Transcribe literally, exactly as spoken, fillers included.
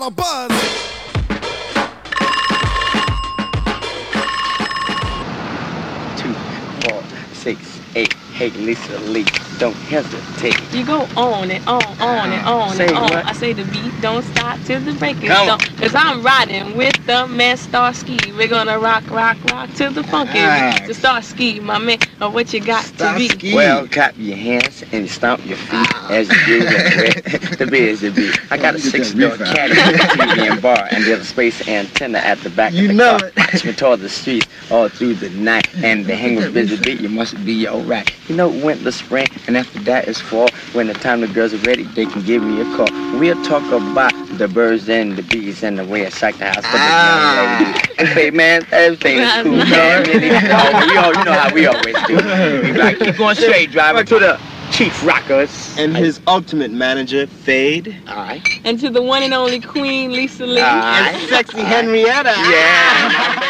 my buzz. Two, four, six, eight. Hey, Lisa Lee, don't hesitate. You go on and on, on and on Say and on. what? I say the beat don't stop till the break is Come dawn. on. Cause I'm riding with the man Starsky. We're gonna rock, rock, rock till the funk is Nice. the Starsky, my man. Or what you got to be. Starsky. Well, clap your hands and stomp your feet as you do the, the biz the beat. I got a You get that six-door beef out. caddy T V and bar, and there's a space antenna at the back You of the know car. it. Watch me toward the streets all through the night, and the hang with busy beat, you must be alright. You know, winter, spring, and after that is fall. When the time the girls are ready, they can give me a call. We'll talk about the birds and the bees and the way I shake the house for the Ah. young lady. And say, man, everything is cool, man. Really, oh, we all, you know how we always do. We like, keep going straight, driver, to the Chief Rockers. And his ultimate manager, Fade. Alright. And to the one and only Queen Lisa Lee. Alright. And sexy Henrietta. Yeah.